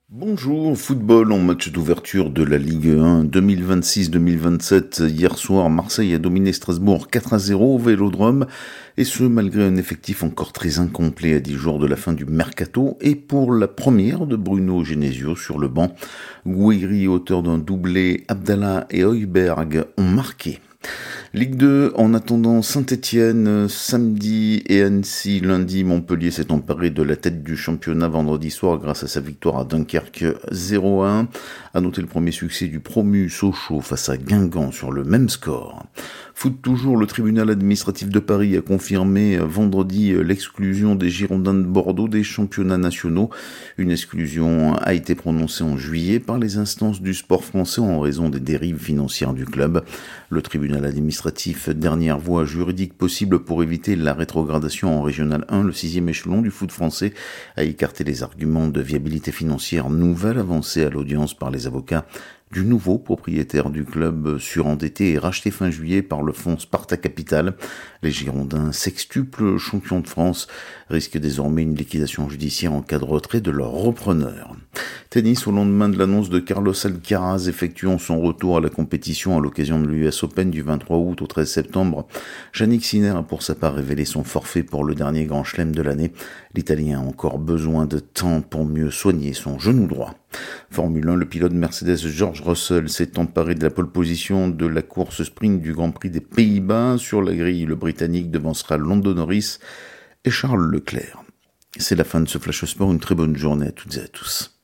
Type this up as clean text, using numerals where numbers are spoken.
Bonjour, football en match d'ouverture de la Ligue 1 2026-2027. Hier soir, Marseille a dominé Strasbourg 4-0 au Vélodrome, et ce malgré un effectif encore très incomplet à 10 jours de la fin du mercato et pour la première de Bruno Genesio sur le banc. Gouiri, auteur d'un doublé, Abdallah et Højbjerg ont marqué. Ligue 2, en attendant Saint-Étienne samedi et Annecy lundi, Montpellier s'est emparé de la tête du championnat vendredi soir grâce à sa victoire à Dunkerque 0-1. À noter le premier succès du promu Sochaux face à Guingamp sur le même score. Foot toujours, le tribunal administratif de Paris a confirmé vendredi l'exclusion des Girondins de Bordeaux des championnats nationaux. Une exclusion a été prononcée en juillet par les instances du sport français en raison des dérives financières du club. Le tribunal administratif, dernière voie juridique possible pour éviter la rétrogradation en Régional 1, le 6e échelon du foot français, a écarté les arguments de viabilité financière nouvelle avancés à l'audience par les avocats du nouveau propriétaire du club surendetté et racheté fin juillet par le fonds Sparta Capital. Les Girondins, sextuples champions de France, risquent désormais une liquidation judiciaire en cas de retrait de leur repreneur. Tennis, au lendemain de l'annonce de Carlos Alcaraz effectuant son retour à la compétition à l'occasion de l'US Open du 23 août au 13 septembre, Jannik Sinner a pour sa part révélé son forfait pour le dernier grand chelem de l'année. L'Italien a encore besoin de temps pour mieux soigner son genou droit. Formule 1, le pilote Mercedes George Russell s'est emparé de la pole position de la course sprint du Grand Prix des Pays-Bas. Sur la grille, le Britannique devancera Lando Norris et Charles Leclerc. C'est la fin de ce Flash Sport. Une très bonne journée à toutes et à tous.